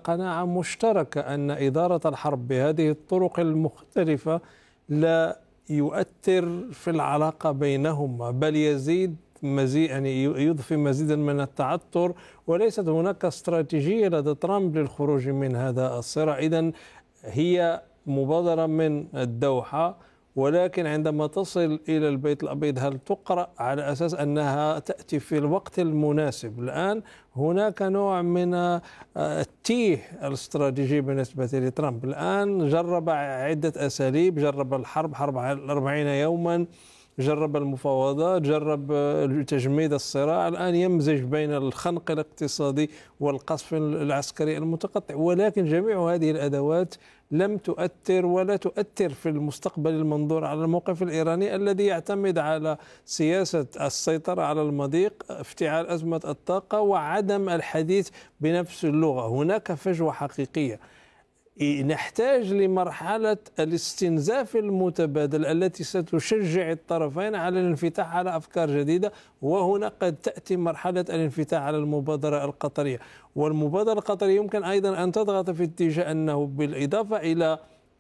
قناعة مشتركة أن إدارة الحرب بهذه الطرق المختلفة لا يؤثر في العلاقة بينهما، بل يزيد يعني يضفي مزيدا من التعثر، وليست هناك استراتيجية لدى ترامب للخروج من هذا الصراع. إذن هي مبادرة من الدوحة، ولكن عندما تصل إلى البيت الأبيض هل تقرأ على أساس أنها تأتي في الوقت المناسب؟ الآن هناك نوع من التيه الاستراتيجي بالنسبة لترامب. الآن جرب عدة أساليب، جرب الحرب، حرب 40 يوما، جرب المفاوضات، جرب تجميد الصراع، الآن يمزج بين الخنق الاقتصادي والقصف العسكري المتقطع. ولكن جميع هذه الأدوات لم تؤثر ولا تؤثر في المستقبل المنظور على الموقف الإيراني الذي يعتمد على سياسة السيطرة على المضيق، افتعال أزمة الطاقة، وعدم الحديث بنفس اللغة. هناك فجوة حقيقية. نحتاج لمرحلة الاستنزاف المتبادل التي ستشجع الطرفين على الانفتاح على أفكار جديدة، وهنا قد تأتي مرحلة الانفتاح على المبادرة القطرية. والمبادرة القطرية يمكن أيضا أن تضغط في اتجاه أنه بالإضافة إلى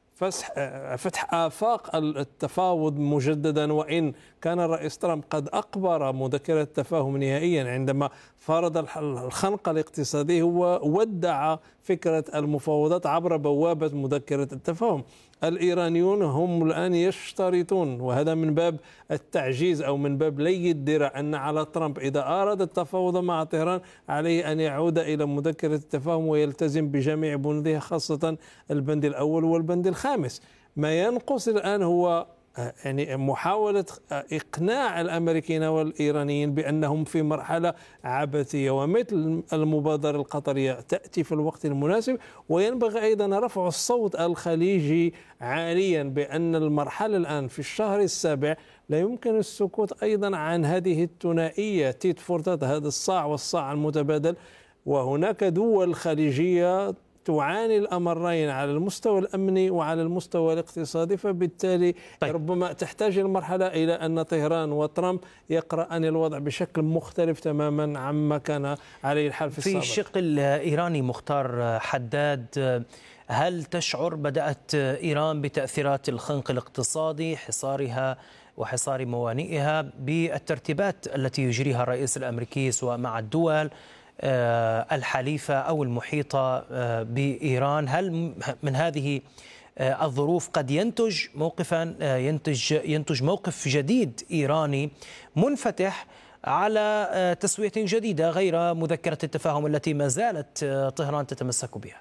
فتح آفاق التفاوض مجددا، وإن كان الرئيس ترامب قد أقبر مذكرة التفاهم نهائيا عندما فرض الخنق الاقتصادي، هو ودع فكرة المفاوضات عبر بوابة مذكرة التفاهم. الإيرانيون هم الآن يشترطون، وهذا من باب التعجيز أو من باب لي الدرع، أن على ترامب إذا أراد التفاوض مع طهران عليه أن يعود إلى مذكرة التفاهم ويلتزم بجميع بنودها، خاصة البند الأول والبند الخامس. ما ينقص الآن هو يعني محاولة إقناع الأمريكيين والإيرانيين بأنهم في مرحلة عبثية، ومثل المبادرة القطرية تأتي في الوقت المناسب. وينبغي أيضا رفع الصوت الخليجي عاليا بأن المرحلة الآن في الشهر السابع لا يمكن السكوت أيضا عن هذه الثنائية تيت فورتات، هذا الصاع والصاع المتبادل. وهناك دول خليجية تعاني الأمرين على المستوى الأمني وعلى المستوى الاقتصادي، فبالتالي ربما تحتاج المرحلة إلى أن طهران وترامب يقرأان الوضع بشكل مختلف تماما عما كان عليه الحال في السابق. في الشق الإيراني مختار حداد، هل تشعر بدأت إيران بتأثيرات الخنق الاقتصادي، حصارها وحصار موانئها، بالترتيبات التي يجريها الرئيس الأمريكي سواء مع الدول الحليفة أو المحيطة بإيران؟ هل من هذه الظروف قد ينتج موقف جديد إيراني منفتح على تسوية جديدة غير مذكرة التفاهم التي ما زالت طهران تتمسك بها؟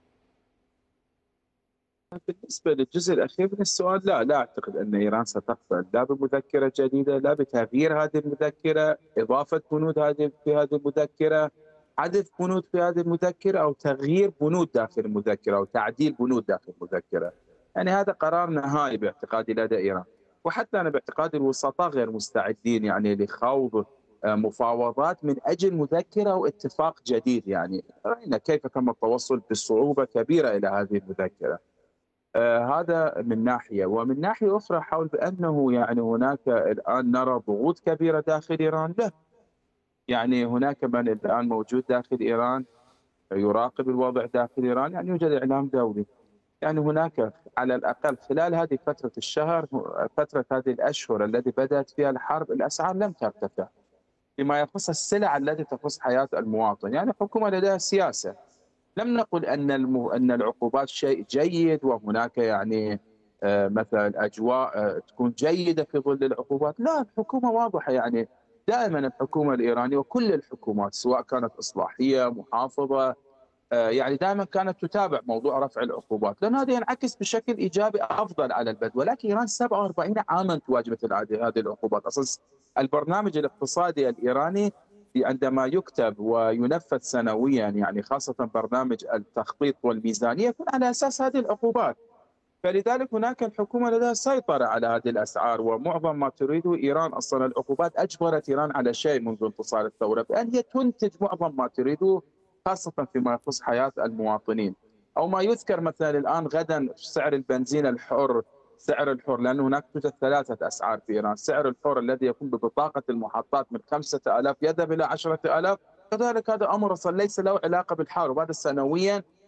بالنسبة للجزء الأخير من السؤال، لا أعتقد أن إيران ستقبل لا بمذكرة جديدة، لا بتغيير هذه المذكرة، إضافة بنود في هذه المذكرة، حذف بنود في هذه المذكرة، أو تغيير بنود داخل المذكرة، أو تعديل بنود داخل المذكرة. يعني هذا قرار نهائي باعتقادي لدى إيران. وحتى أنا باعتقادي الوسطاء غير مستعدين يعني لخوض مفاوضات من أجل مذكرة أو اتفاق جديد. يعني رأينا كيف تم التوصل بصعوبة كبيرة إلى هذه المذكرة. هذا من ناحية. ومن ناحية أخرى حول بأنه يعني هناك الآن نرى ضغوط كبيرة داخل إيران، لا. يعني هناك من الآن موجود داخل إيران يراقب الوضع داخل إيران، يعني يوجد إعلام دولي. يعني هناك على الأقل خلال هذه فترة الشهر، فترة هذه الأشهر التي بدأت فيها الحرب، الأسعار لم ترتفع فيما يخص السلع التي تخص حياة المواطن. يعني الحكومة لديها سياسة. لم نقل أن العقوبات شيء جيد وهناك يعني مثلا أجواء تكون جيدة في ظل العقوبات، لا. الحكومة واضحة. يعني دائما الحكومة الإيرانية وكل الحكومات سواء كانت إصلاحية محافظة، يعني دائما كانت تتابع موضوع رفع العقوبات، لأن هذا ينعكس بشكل إيجابي أفضل على البلد. ولكن إيران 47 عاما تواجه مثل هذه العقوبات. أساس البرنامج الاقتصادي الإيراني عندما يكتب وينفذ سنويا، يعني خاصة برنامج التخطيط والميزانية، يكون على أساس هذه العقوبات. فلذلك هناك الحكومة لديها سيطرة على هذه الأسعار. ومعظم ما تريده إيران، أصلا العقوبات أجبرت إيران على شيء منذ انتصار الثورة، بأن هي تنتج معظم ما تريده، خاصة فيما يخص حياة المواطنين. أو ما يذكر مثلا الآن غدا سعر البنزين الحر، سعر الحر، لأن هناك توجد 3 أسعار في إيران. سعر الحر الذي يكون ببطاقة المحطات من 5000 يذهب إلى 10000. كذلك هذا أمر أصلا ليس له علاقة بالحرب، هذا سنويا